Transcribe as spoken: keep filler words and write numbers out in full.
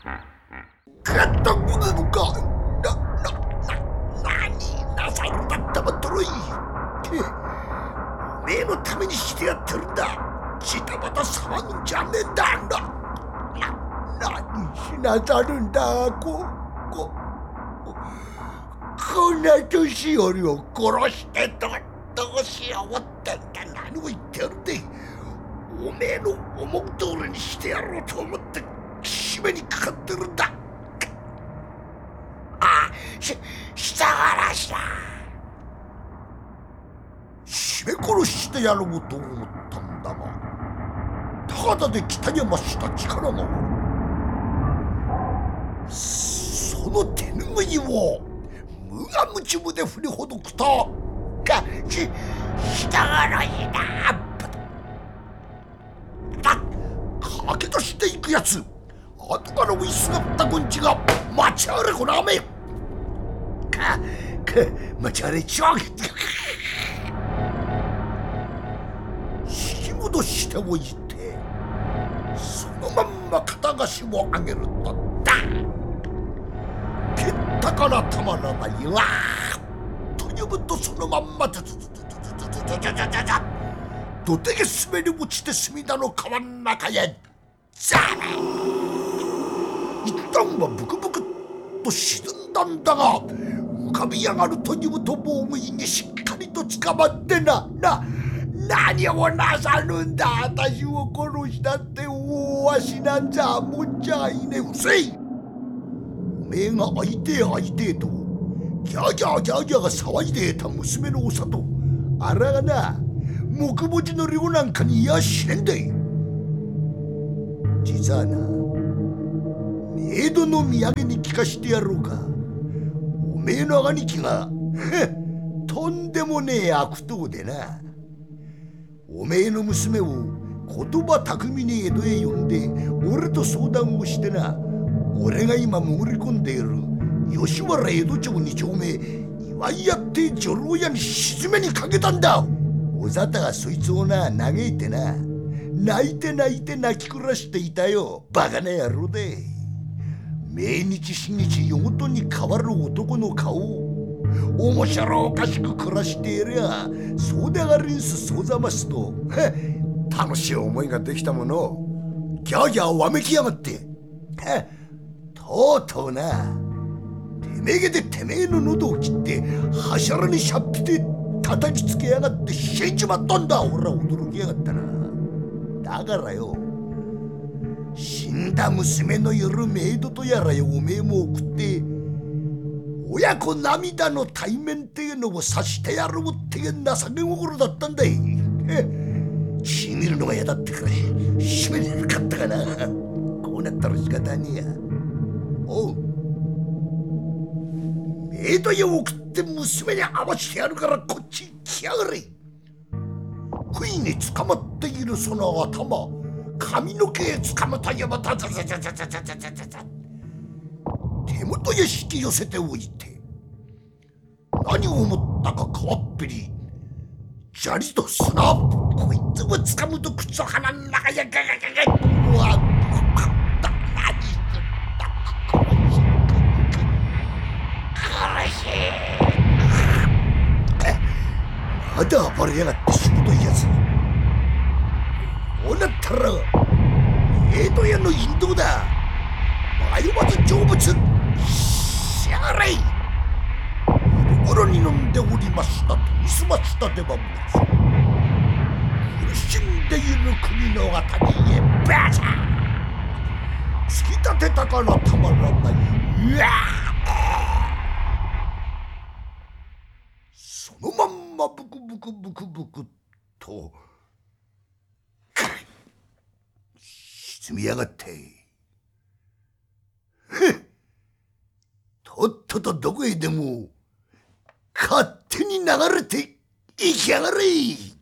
かったもなのか。な、な、な、なになさるんだったまっとろい。おめえのためにしてやってるんだ。ジタバタ騒ぐんじゃねえんだ。な、な、何しなさるんだ。こ、こ、こんな年寄りを殺してど、どうしようってんだ。何を言ってやるんで。おめえの思う通りにしてやろうと思って締めにかかってるんだ。あ、し、下からしだ。締め殺してやろうと思ったんだが、ただで鍛えました力がおる。その手ぬぐいを無我夢中で振りほどくとか、し、下からしだ。駆け出していくやつ、後から追いすがった軍地が待ちあれこの雨かか待ちあれちょ引き戻しておいて、そのまんま肩菓子をあげるとだ蹴ったからたまらないわと呼ぶと、そのまんまずずずずずずずずずずどてげ滑り落ちて隅田の川の中へザー一旦はブクブクっと沈んだんだが、浮かび上がるというと防務員にしっかりと捕まってな、な、何をなさるんだ。私を殺したって大わしなんざもんじゃいねえ。うせい。おめえが相手相手とギャーギャーギャーギャーが騒いでいた娘のお里、あらがな木文字の量なんかにいやしねんだい。実はな、メイドの土産に聞かしてやろうか。おめえの兄貴がとんでもねえ悪党でな、おめえの娘を言葉巧みに江戸へ呼んで俺と相談をしてな、俺が今潜り込んでいる吉原江戸町に丁目祝いやって女郎屋に沈めにかけたんだ。おざたがそいつをな嘆いてな、泣いて泣いて泣き暮らしていたよ。バカな野郎で。命日しにち夜ごとに変わる男の顔を面白おかしく暮らしていりゃ、そうでがりんすそうざますと楽しい思いができたものをギャーギャーわめきやがってとうとうな、てめげでてめえの喉を切って柱にしゃっぴて叩きつけやがって死んじまったんだ。俺は驚きやがったな。だからよ、死んだ娘の夜メイドとやらよおめえも送って親子涙の対面っていうのをさしてやろうっていう情け心だったんだい。血見るのが嫌だってから締めれなかったかな。こうなったら仕方ねえや。おう、メイドへ送って娘に会わしてやるからこっち来やがれ。杭に捕まっているその頭、髪の毛へ掴むというまたザザザザザザザザザ手元へ引き寄せておいて、何を思ったか川っぺり砂利と砂、こいつを掴むと口と鼻の中へガガガガ、うわっ、何するんだ殺し殺しまだ暴れやがってしぶといやつ。こうなったら江戸屋の引導だ。迷わず成仏しやがれ。心に飲んでおりましたとみすましたではも苦しんでいる国のあたりへバチャ突き立てたからたまらない。うわそのまんまブクブクブクブクと沈みやがって。とっととどこへでも勝手に流れていきやがれ。